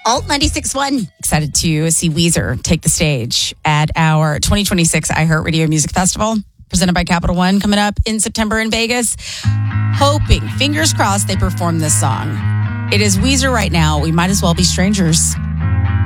Alt 96.1. Excited to see Weezer take the stage at our 2026 iHeartRadio Music Festival, presented by Capital One, coming up in September in Vegas. Hoping, fingers crossed, they perform this song. It is Weezer right now. We might as well be strangers.